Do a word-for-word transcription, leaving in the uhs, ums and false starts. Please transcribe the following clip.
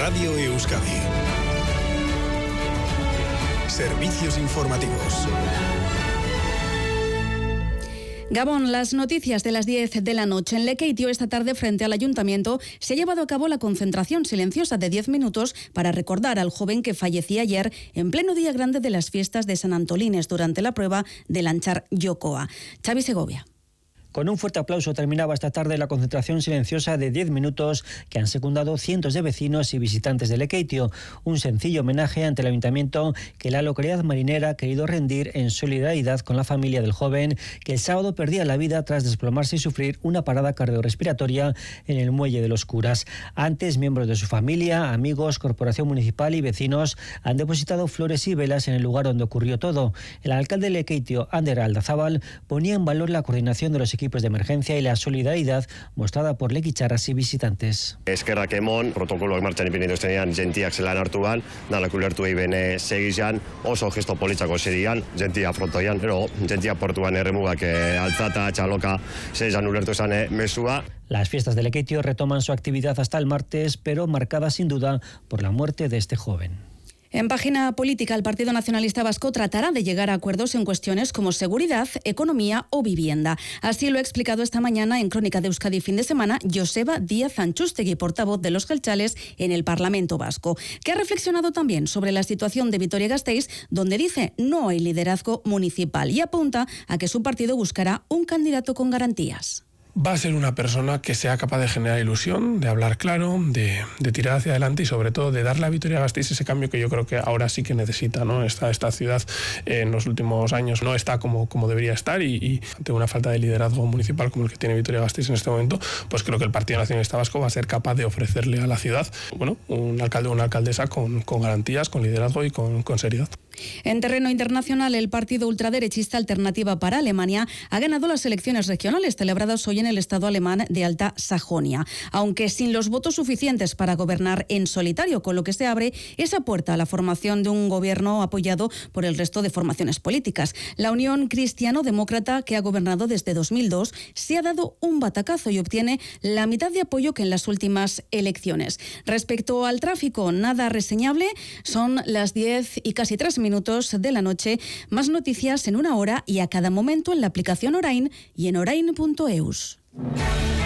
Radio Euskadi. Servicios informativos. Gabón, las noticias de las diez de la noche. En Lekeitio, esta tarde, frente al Ayuntamiento, se ha llevado a cabo la concentración silenciosa de diez minutos para recordar al joven que fallecía ayer en pleno día grande de las fiestas de San Antolines durante la prueba de lanchar Yokoa. Xavi Segovia. Con un fuerte aplauso terminaba esta tarde la concentración silenciosa de diez minutos que han secundado cientos de vecinos y visitantes de Lekeitio. Un sencillo homenaje ante el ayuntamiento que la localidad marinera ha querido rendir en solidaridad con la familia del joven que el sábado perdía la vida tras desplomarse y sufrir una parada cardiorrespiratoria en el muelle de los Curas. Antes, miembros de su familia, amigos, corporación municipal y vecinos han depositado flores y velas en el lugar donde ocurrió todo. El alcalde de Lekeitio, Ander Aldazábal, ponía en valor la coordinación de los equipos equipos de emergencia y la solidaridad mostrada por lekitzarras y visitantes. Eskerrak emon, protokoloak martxan ipini duztenean, gentiak zelan hartuan, danak ulertu egin segizan, oso gesto politzako zerian, gentia afrontoian, pero gentia portuan erremugak altzata, txaloka, zeizan ulertu esan mesua. Las fiestas de Lekeitio retoman su actividad hasta el martes, pero marcada sin duda por la muerte de este joven. En página política, el Partido Nacionalista Vasco tratará de llegar a acuerdos en cuestiones como seguridad, economía o vivienda. Así lo ha explicado esta mañana en Crónica de Euskadi fin de semana Joseba Díaz Antxustegi, portavoz de los jeltzales en el Parlamento Vasco, que ha reflexionado también sobre la situación de Vitoria-Gasteiz, donde dice no hay liderazgo municipal y apunta a que su partido buscará un candidato con garantías. Va a ser una persona que sea capaz de generar ilusión, de hablar claro, de, de tirar hacia adelante y sobre todo de darle a Vitoria-Gasteiz ese cambio que yo creo que ahora sí que necesita, ¿no? Esta, esta ciudad eh, en los últimos años no está como, como debería estar y, y ante una falta de liderazgo municipal como el que tiene Vitoria-Gasteiz en este momento, pues creo que el Partido Nacionalista Vasco va a ser capaz de ofrecerle a la ciudad, bueno, un alcalde o una alcaldesa con, con garantías, con liderazgo y con, con seriedad. En terreno internacional, el partido ultraderechista Alternativa para Alemania ha ganado las elecciones regionales celebradas hoy en el estado alemán de Alta Sajonia, aunque sin los votos suficientes para gobernar en solitario, con lo que se abre esa puerta a la formación de un gobierno apoyado por el resto de formaciones políticas. La Unión Cristiano-Demócrata, que ha gobernado desde dos mil dos, se ha dado un batacazo y obtiene la mitad de apoyo que en las últimas elecciones. Respecto al tráfico, nada reseñable, son las diez y casi tres minutos de la noche. Más noticias en una hora y a cada momento en la aplicación Orain y en orain punto eus.